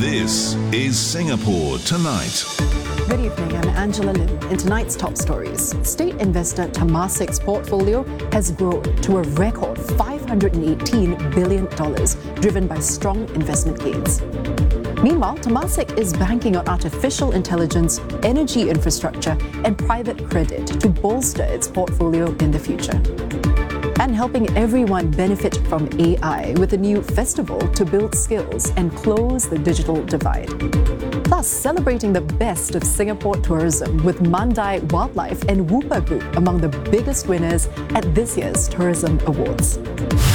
This is Singapore Tonight. Good evening, I'm Angela Lim. In tonight's top stories, state investor Temasek's portfolio has grown to a record $518 billion, driven by strong investment gains. Meanwhile, Temasek is banking on artificial intelligence, energy infrastructure, and private credit to bolster its portfolio in the future. And helping everyone benefit from AI with a new festival to build skills and close the digital divide. Plus, celebrating the best of Singapore tourism with Mandai Wildlife and Wooper Group among the biggest winners at this year's Tourism Awards.